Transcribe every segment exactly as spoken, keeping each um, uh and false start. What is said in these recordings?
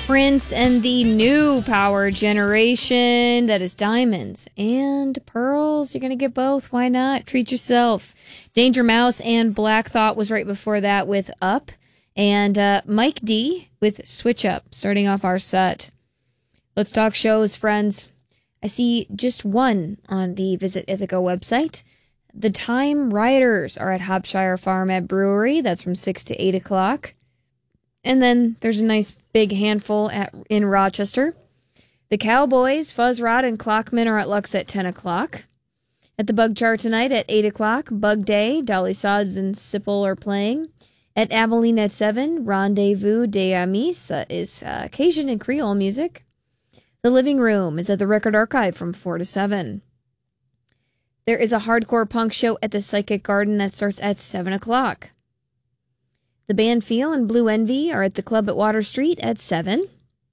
Prince and the new power generation that is diamonds and pearls. You're going to get both. Why not? Treat yourself. Danger Mouse and Black Thought was right before that with Up. And uh, Mike D with Switch Up, starting off our set. Let's talk shows, friends. I see just one on the Visit Ithaca website. The Time Riders are at Hopshire Farm at Brewery. That's from six to eight o'clock. And then there's a nice big handful at in Rochester. The Cowboys, Fuzzrod, and Clockman are at Lux at ten o'clock. At the Bug Jar tonight at eight o'clock, Bug Day, Dolly Sods and Sipple are playing. At Abilene at seven, Rendezvous des Amis, that is uh, Cajun and Creole music. The Living Room is at the Record Archive from four to seven. There is a hardcore punk show at the Psychic Garden that starts at seven o'clock. The band Feel and Blue Envy are at the Club at Water Street at seven.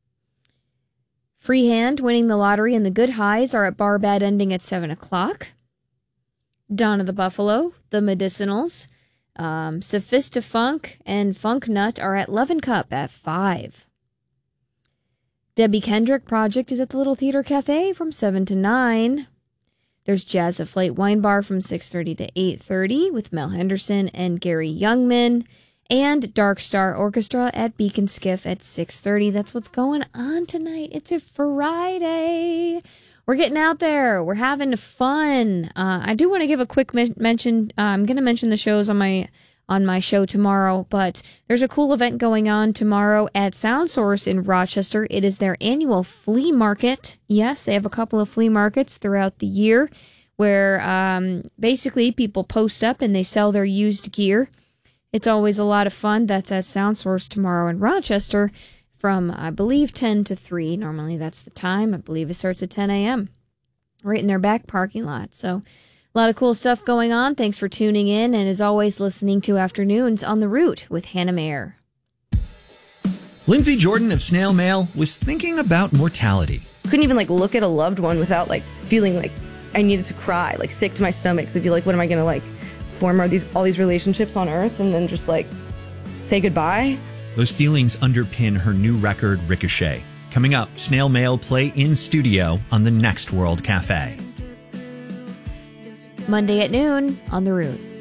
Freehand, Winning the Lottery, and the Good Highs are at Bar Bad Ending at seven o'clock. Dawn of the Buffalo, the Medicinals, um, Sophista-Funk, and Funk Nut are at Love and Cup at five. Debbie Kendrick Project is at the Little Theater Cafe from seven to nine. There's Jazz at Flight Wine Bar from six thirty to eight thirty with Mel Henderson and Gary Youngman. And Dark Star Orchestra at Beacon Skiff at six thirty. That's what's going on tonight. It's a Friday. We're getting out there. We're having fun. Uh, I do want to give a quick men- mention. Uh, I'm going to mention the shows on my on my show tomorrow, but there's a cool event going on tomorrow at Sound Source in Rochester. It is their annual flea market. Yes, they have a couple of flea markets throughout the year where um, basically people post up and they sell their used gear. It's always a lot of fun. That's at Sound Source tomorrow in Rochester from, I believe, ten to three. Normally that's the time. I believe it starts at ten a.m. right in their back parking lot. So a lot of cool stuff going on. Thanks for tuning in. And as always, listening to Afternoons on the Route with Hannah Mayer. Lindsay Jordan of Snail Mail was thinking about mortality. Couldn't even like look at a loved one without like feeling like I needed to cry, like sick to my stomach. So I'd be like, what am I going to like form all these, all these relationships on Earth and then just like say goodbye? Those feelings underpin her new record, Ricochet. Coming up, Snail Mail play in studio on the next World Cafe. Monday at noon on the Route.